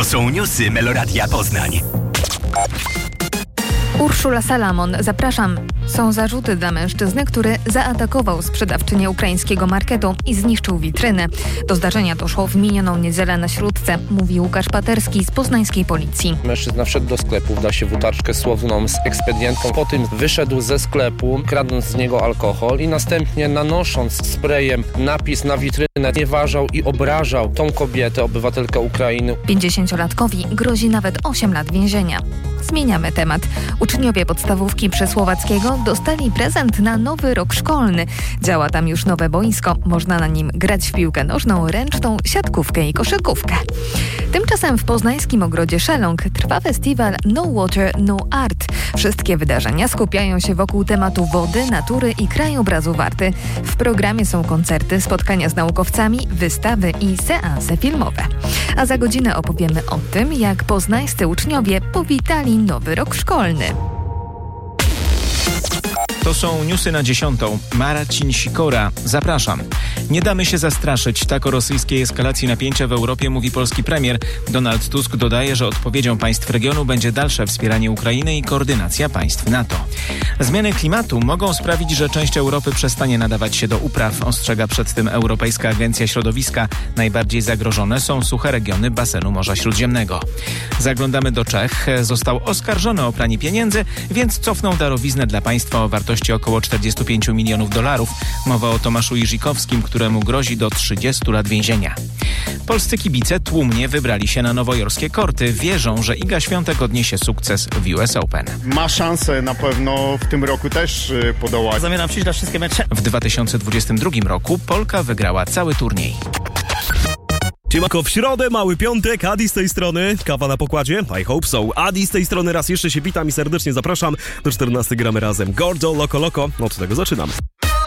To są newsy Meloradia Poznań. Urszula Salamon, zapraszam. Są zarzuty dla mężczyzny, który zaatakował sprzedawczynię ukraińskiego marketu i zniszczył witrynę. Do zdarzenia doszło w minioną niedzielę na Śródce, mówi Łukasz Paterski z poznańskiej policji. Mężczyzna wszedł do sklepu, wdał się w utaczkę słowną z ekspedientką. Potem wyszedł ze sklepu, kradąc z niego alkohol i następnie nanosząc sprayem napis na witrynę, nieważał i obrażał tą kobietę, obywatelkę Ukrainy. 50-latkowi grozi nawet 8 lat więzienia. Zmieniamy temat. Uczniowie podstawówki Przesłowackiego dostali prezent na nowy rok szkolny. Działa tam już nowe boisko. Można na nim grać w piłkę nożną, ręczną, siatkówkę i koszykówkę. Tymczasem w poznańskim ogrodzie Szeląg trwa festiwal No Water, No Art. Wszystkie wydarzenia skupiają się wokół tematu wody, natury i krajobrazu Warty. W programie są koncerty, spotkania z naukowcami, wystawy i seanse filmowe. A za godzinę opowiemy o tym, jak poznańscy uczniowie powitali nowy rok szkolny. To są newsy na 10. Marcin Sikora. Zapraszam. Nie damy się zastraszyć. Tak o rosyjskiej eskalacji napięcia w Europie mówi polski premier. Donald Tusk dodaje, że odpowiedzią państw regionu będzie dalsze wspieranie Ukrainy i koordynacja państw NATO. Zmiany klimatu mogą sprawić, że część Europy przestanie nadawać się do upraw, ostrzega przed tym Europejska Agencja Środowiska. Najbardziej zagrożone są suche regiony basenu Morza Śródziemnego. Zaglądamy do Czech. Został oskarżony o pranie pieniędzy, więc cofnął darowiznę dla państwa o wartości około 45 milionów dolarów. Mowa o Tomaszu Iżikowskim, któremu grozi do 30 lat więzienia. Polscy kibice tłumnie wybrali się na nowojorskie korty. Wierzą, że Iga Świątek odniesie sukces w US Open. Ma szansę na pewno w tym roku też podołać. Zamierzam przyjść na wszystkie mecze. W 2022 roku Polka wygrała cały turniej. Siemanko, w środę, mały piątek, Adi z tej strony, kawa na pokładzie, I hope so. Adi z tej strony, raz jeszcze się witam i serdecznie zapraszam. Do 14 gramy razem. Gordo, Loco Loco, od tego zaczynamy.